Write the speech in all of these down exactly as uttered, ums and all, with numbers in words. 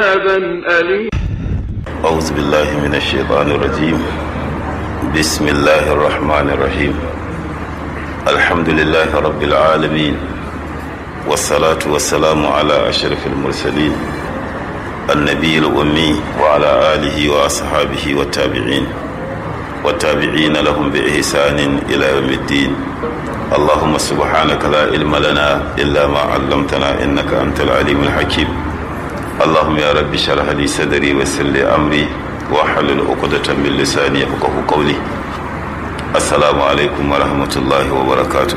عذابا أليما. أعوذ بالله من الشيطان الرجيم. بسم الله الرحمن الرحيم. الحمد لله رب العالمين، والصلاة والسلام على أشرف المرسلين النبي الأمي وعلى آله وأصحابه والتابعين والتابعين لهم بإحسان إلى يوم الدين. اللهم سبحانك لا علم لنا إلا ما علمتنا إنك أنت العليم الحكيم. اللهم يا رب اشرح لي صدري ويسر لي أمري واحلل عقدة من لساني يفقهوا قولي. السلام عليكم ورحمة الله وبركاته.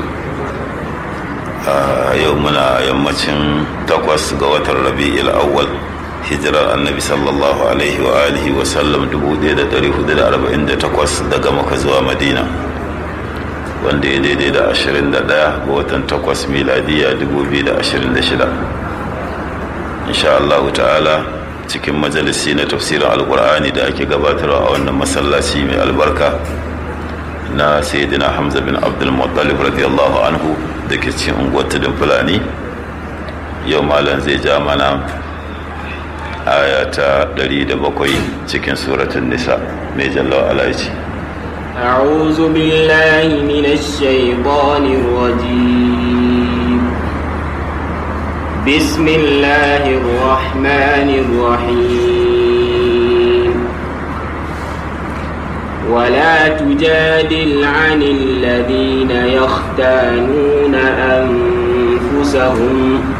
يومنا يومتين تقوس قوة الربيع الأول hijirar annabi sallallahu alaihi wa alihi wa sallam dubu ɗaya da ɗari hudu da arba'in da takwas daga maka zuwa madina, wanda ya daidai da ashirin da ɗaya ga watan takwas miladiya dubu biyu da ashirin da shida. insha Allah ta'ala cikin majalisi na tafsirin alkur'ani da ake gabatarwa a wannan masallaci mai albarka na sayyidina Hamza bin Abdul Muttalib radiyallahu anhu da ke cikin unguwar tudun fulani. Yau malam zai ja mana aya ta ɗari da bakwai cikin suratun nisa mai jallawa alaici. أعوذ بالله من الشيطان الرجيم. بسم الله الرحمن الرحيم. ولا تجادل عن الذين يختانون أنفسهم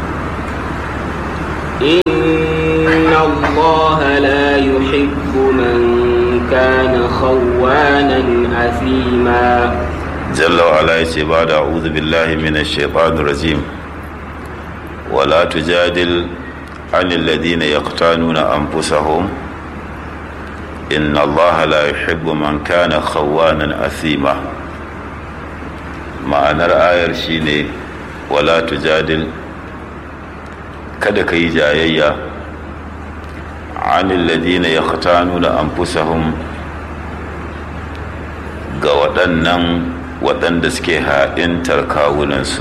إن الله لا يحب من كان خوانا أثيما. جل وعلا بعد أعوذ بالله من الشيطان الرجيم. ولا تجادل عن الذين يقتانون أنفسهم إن الله لا يحب من كان خوانا أثيما. معنى الآية شيني ولا تجادل kada ka yi jayayya anil ladina yaqtanuna anfusahum ga waɗannan waɗanda suke ha'intar kawunansu.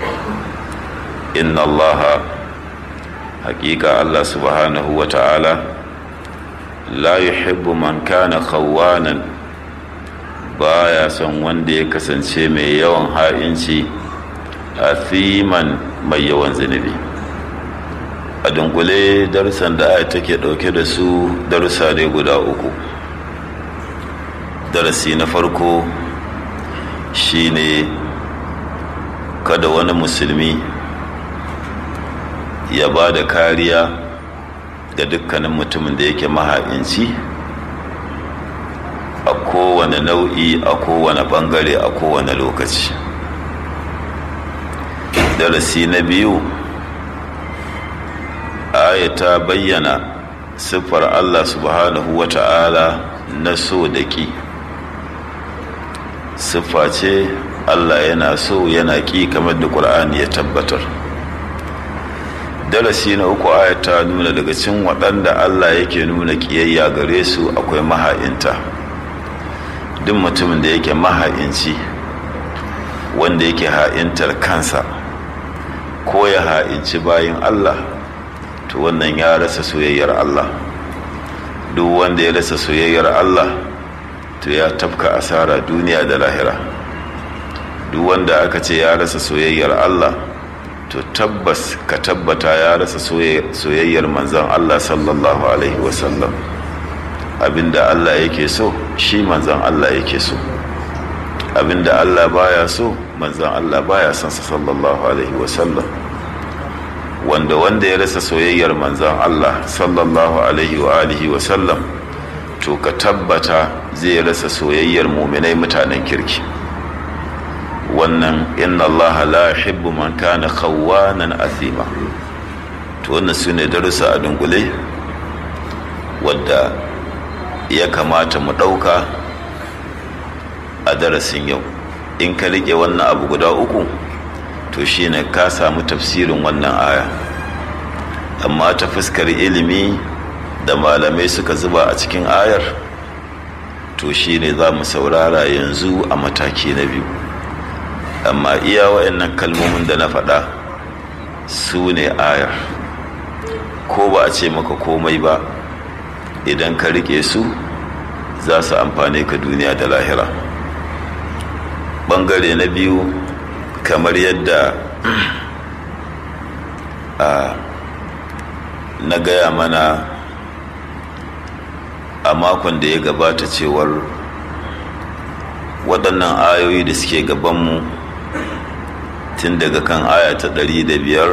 inna allaha haƙiƙa Allah subhanahu wa ta'ala la yuhibbu man kana khawanan, baya son wanda ya kasance mai yawan ha'inci, athiman mai yawan zunubi. A dunkule darussan da aya take dauke da su darussa ne guda uku. Darasi na farko shine kada wani musulmi ya ba da kariya ga dukkanin mutumin da yake maha'inci a kowane nau'i, a kowane bangare, a kowane lokaci. Darasi na biyu, aya ta bayyana siffar Allah subhanahu wa ta'ala na so da ƙi. Siffa ce Allah yana so yana ƙi kamar da ƙur'ani ya tabbatar. Darasi na uku, aya ta nuna daga cikin waɗanda Allah yake nuna ƙiyayya gare su akwai maha'inta. Duk mutumin da yake maha'inci, wanda yake ha'intar kansa ko ya ha'inci bayin Allah, to wannan ya rasa soyayyar Allah. Duk wanda ya rasa soyayyar Allah to ya tafka asara duniya da lahira. Duk wanda aka ce ya rasa soyayyar Allah to tabbas ka tabbata ya rasa soyayyar manzon Allah sallallahu alaihi wasallam. Abinda Allah yake so shi manzon Allah yake so, abinda Allah baya so manzon Allah baya son sa sallallahu alaihi wasallam. wanda wanda ya rasa soyayyar manzon Allah sallallahu alaihi wa alihi wa sallam to ka tabbata zai rasa soyayyar mu'minai mutanen kirki. Wannan inna Allah la yuhibbu man kana khawanan athima. To wannan sune darussa a dungule wadda ya kamata mu dauka a darasin yau. In ka rike wannan abu guda uku to shine ka samu tafsirin wannan aya. Amma ta fuskar ilimi da malamai suka zuba a cikin ayar to shine za mu saurara yanzu a mataki na biyu. Amma iya wa'annan kalmomin da na faɗa su ne ayar. ko ba a ce maka komai ba idan ka rike su za su amfane ka duniya da lahira. Bangare na biyu, kamar yadda a na gaya mana a makon da ya gabata cewar waɗannan ayoyi da suke gabanmu tun daga kan aya ta ɗari da biyar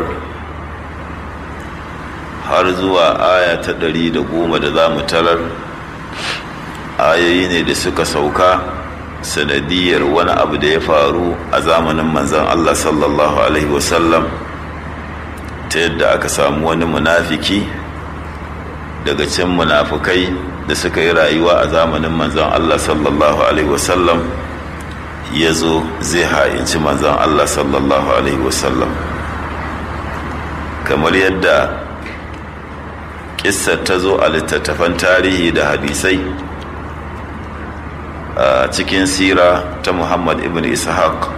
har zuwa aya ta ɗari da goma da za mu tarar ayoyi ne da suka sauka sanadiyar wani abu da ya faru a zamanin manzon Allah sallallahu alaihi wasallam, ta yadda aka samu wani munafiki daga cikin munafukai da suka yi rayuwa a zamanin manzon Allah sallallahu alaihi wasallam ya zo zai ha'inci manzon Allah sallallahu alaihi wasallam. Kamar yadda kissar ta zo a littattafan tarihi da hadisai a cikin sira ta Muhammad ibn Ishaq